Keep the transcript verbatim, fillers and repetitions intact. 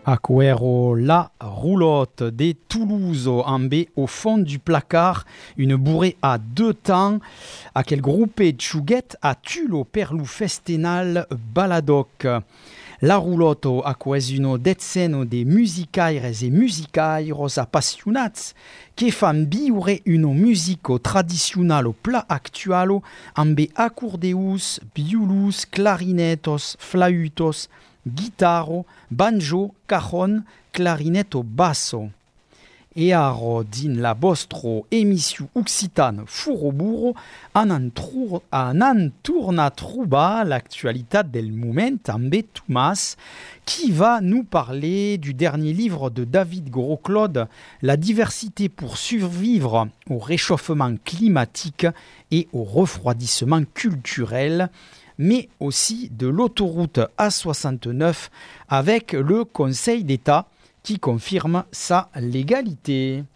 Acuero La Roulotte des Toulouse en B au fond du placard, une bourrée à deux temps, à quel groupe Tchouguette a tulo perlu festenal baladoc. La Roulotte aquesino dezzeno de musicaires e musicairos appassionats che fan viure uno musico tradizionalo pla actualo amb accordeus, violus, clarinetos, flautos, guitarro, banjo, cajon, clarinetto basso. E aro din la vostro émission occitane Furoburo an an, trou- an an tourna trouba l'actualité del moment amb Thomas qui va nous parler du dernier livre de David Gros-Claude, La diversité pour survivre au réchauffement climatique et au refroidissement culturel, mais aussi de l'autoroute A soixante-neuf avec le Conseil d'État qui confirme sa légalité.